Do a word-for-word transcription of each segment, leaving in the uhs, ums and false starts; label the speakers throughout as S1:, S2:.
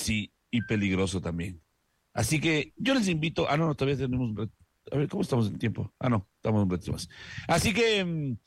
S1: sí, y peligroso también. Así que yo les invito, ah, no, no, todavía tenemos un reto. A ver, ¿cómo estamos en tiempo? Ah, no, estamos un reto más. Así que, mm,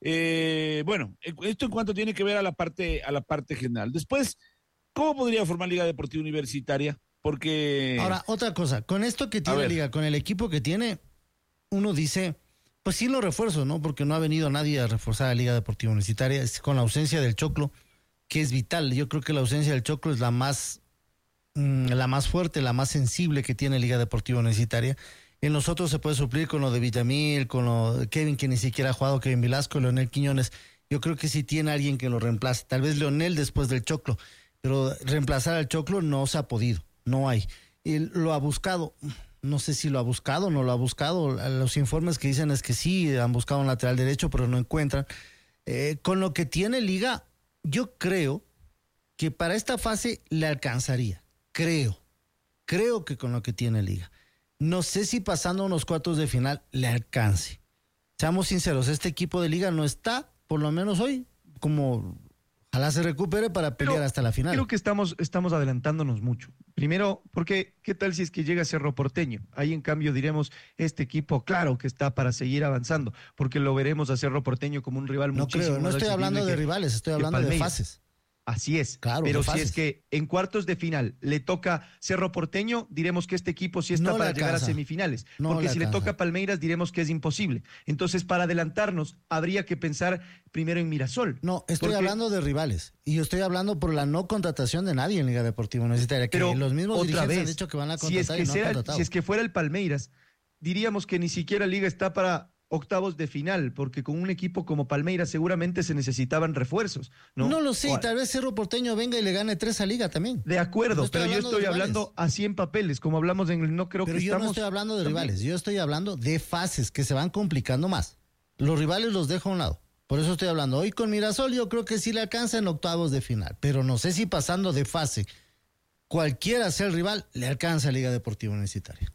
S1: eh, bueno, esto en cuanto tiene que ver a la parte, a la parte general. Después, ¿cómo podría formar Liga Deportiva Universitaria? Porque,
S2: Ahora, otra cosa, con esto que
S1: a
S2: tiene
S1: ver,
S2: Liga, con el equipo que tiene, uno dice, pues sí lo refuerzo, ¿no? Porque no ha venido nadie a reforzar a Liga Deportiva Universitaria, es con la ausencia del Choclo, que es vital. Yo creo que la ausencia del Choclo es la más, mm, la más fuerte, la más sensible que tiene Liga Deportiva Universitaria. En los otros se puede suplir con lo de Villamil, con lo de Kevin, que ni siquiera ha jugado, Kevin Velasco, Leonel Quiñones. Yo creo que sí tiene alguien que lo reemplace. Tal vez Leonel después del Choclo, pero reemplazar al Choclo no se ha podido, no hay. Y lo ha buscado, no sé si lo ha buscado o no lo ha buscado. Los informes que dicen es que sí, han buscado un lateral derecho, pero no encuentran. Eh, con lo que tiene Liga, yo creo que para esta fase le alcanzaría. Creo, creo que con lo que tiene Liga. No sé si pasando unos cuartos de final le alcance. Seamos sinceros, este equipo de Liga no está, por lo menos hoy, como ojalá se recupere para pelear
S3: Pero
S2: hasta la final.
S3: Creo que estamos, estamos adelantándonos mucho. Primero, porque ¿qué tal si es que llega Cerro Porteño? Ahí en cambio diremos, este equipo claro que está para seguir avanzando, porque lo veremos a Cerro Porteño como un rival
S2: No
S3: muchísimo
S2: creo, no
S3: más
S2: estoy hablando
S3: asequible
S2: de
S3: que-
S2: rivales, estoy
S3: que
S2: hablando de
S3: Palmeiras.
S2: fases.
S3: Así es,
S2: Claro,
S3: pero
S2: de
S3: si
S2: fases.
S3: es que en cuartos de final le toca Cerro Porteño, diremos que este equipo sí está
S2: No le
S3: para llegar a
S2: alcanza.
S3: semifinales,
S2: No
S3: porque
S2: le
S3: si le
S2: alcanza.
S3: toca Palmeiras diremos que es imposible. Entonces, para adelantarnos, habría que pensar primero en Mirasol.
S2: No, estoy
S3: porque-
S2: hablando de rivales. Y yo estoy hablando por la no contratación de nadie en Liga Deportiva Universitaria. Que
S3: Pero
S2: los mismos
S3: otra
S2: dirigentes
S3: vez,
S2: han dicho que van a
S3: si es
S2: contratar
S3: que
S2: y no
S3: sea-
S2: han contratado.
S3: si es que fuera el Palmeiras, diríamos que ni siquiera Liga está para octavos de final, porque con un equipo como Palmeiras seguramente se necesitaban refuerzos, ¿no?
S2: No lo sé,
S3: O-
S2: y tal vez Cerro Porteño venga y le gane tres a Liga también.
S3: De acuerdo,
S2: No estoy
S3: pero yo
S2: hablando de
S3: estoy
S2: rivales.
S3: hablando así en papeles, como hablamos en el no creo
S2: Pero
S3: que
S2: yo
S3: estamos.
S2: no estoy hablando de
S3: también.
S2: rivales, yo estoy hablando de fases que se van complicando más. Los rivales los dejo a un lado. Por eso estoy hablando. Hoy con Mirasol yo creo que sí le alcanza en octavos de final, pero no sé si pasando de fase, cualquiera sea el rival, le alcanza a Liga Deportiva Universitaria.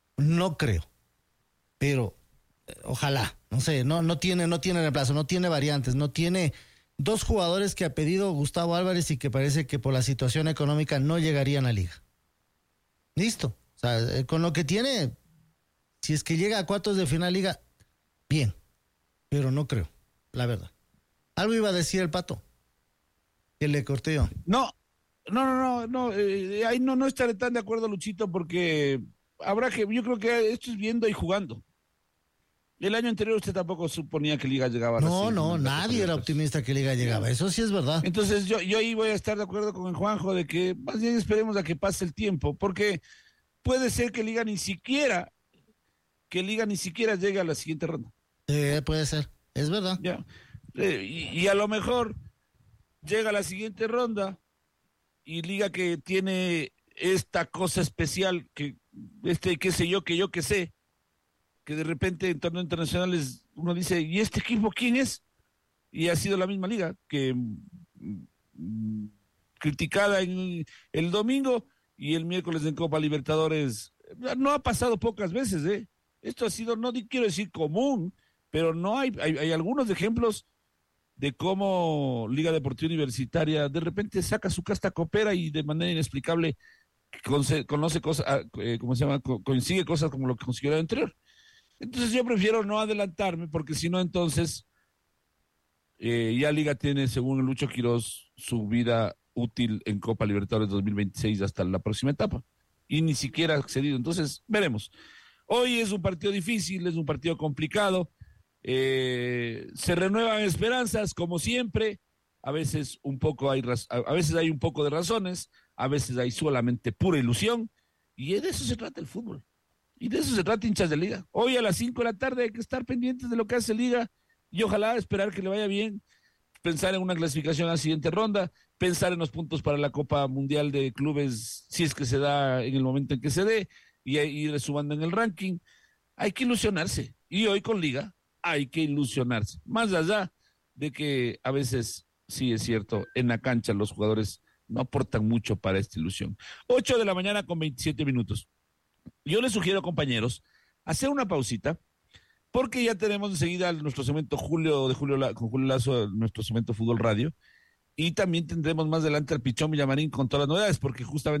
S2: No creo, pero eh, ojalá, no sé, no, no tiene, no tiene reemplazo, no tiene variantes, no tiene dos jugadores que ha pedido Gustavo Álvarez y que parece que por la situación económica no llegarían a Liga. Listo. O sea, eh, con lo que tiene, si es que llega a cuartos de final Liga, bien, pero no creo, la verdad. Algo iba a decir el Pato, que le corté yo.
S1: no, no, no, no, no, eh, ahí no, no estaré tan de acuerdo, Luchito, porque habrá que, yo creo que esto es viendo y jugando. El año anterior usted tampoco suponía que Liga llegaba a la
S2: No, no,
S1: semifinal de la Copa
S2: nadie era
S1: Libertadores.
S2: optimista que Liga llegaba, eso sí es verdad.
S1: Entonces yo, yo ahí voy a estar de acuerdo con el Juanjo de que más bien esperemos a que pase el tiempo, porque puede ser que Liga ni siquiera, que Liga ni siquiera llegue a la siguiente ronda.
S2: Eh, puede ser, es verdad.
S1: ¿Ya? Eh, y, y a lo mejor llega a la siguiente ronda y Liga que tiene esta cosa especial, que este qué sé yo, que yo que sé, que de repente en torneos internacionales uno dice, ¿y este equipo quién es? Y ha sido la misma Liga, que mm, mm, criticada en el domingo y el miércoles en Copa Libertadores. No ha pasado pocas veces, ¿eh? Esto ha sido, no di- quiero decir común, pero no hay, hay, hay algunos ejemplos de cómo Liga Deportiva Universitaria de repente saca su casta copera y de manera inexplicable conce- conoce cosas, ah, eh, ¿cómo se llama? Co- consigue cosas como lo que consiguió el anterior. Entonces yo prefiero no adelantarme, porque si no entonces eh, ya Liga tiene, según Lucho Quiroz, su vida útil en Copa Libertadores dos mil veintiséis hasta la próxima etapa. Y ni siquiera ha accedido. Entonces, veremos. Hoy es un partido difícil, es un partido complicado. Eh, se renuevan esperanzas, como siempre. A veces un poco hay raz- a a veces hay un poco de razones, a veces hay solamente pura ilusión. Y de eso se trata el fútbol. Y de eso se trata, hinchas de Liga. Hoy a las cinco de la tarde hay que estar pendientes de lo que hace Liga y ojalá esperar que le vaya bien, pensar en una clasificación a la siguiente ronda, pensar en los puntos para la Copa Mundial de Clubes, si es que se da en el momento en que se dé, y ir sumando en el ranking. Hay que ilusionarse. Y hoy con Liga hay que ilusionarse. Más allá de que a veces, sí es cierto, en la cancha los jugadores no aportan mucho para esta ilusión. Ocho de la mañana con veintisiete minutos. Yo les sugiero, compañeros, hacer una pausita, porque ya tenemos enseguida nuestro segmento Julio de Julio La- con Julio Lazo, nuestro segmento Fútbol Radio, y también tendremos más adelante al Pichón Villamarín con todas las novedades, porque justamente